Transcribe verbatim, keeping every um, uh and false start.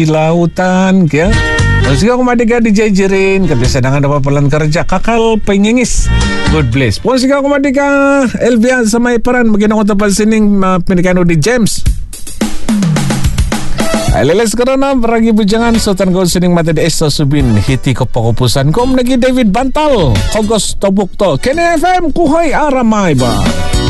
lautan kaya. Sige ako madiga di J J rin kasi sadangan dapat palan kerja kakal pengingis. God bless. Pon sige ako madiga Elvia sa may paran magina ko tapal sining uh, pinikano di James. Ay leles ko na baragi bujangan so tanggol sining mata di eso subin hiti ko pakupusan kom nagi David Bantal August Tobukto Kene F M kuhay aramay ba.